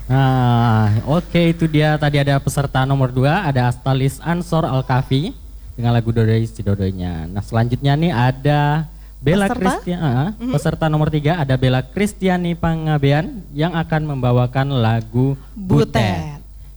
Nah, oke itu dia tadi ada peserta nomor 2 ada Astalis Ansor Al-Kafi dengan lagu Dodoi Si Dodoinya. Nah selanjutnya nih ada Bella Kristian, peserta nomor 3 ada Bella Kristiani Pangabean yang akan membawakan lagu Butet.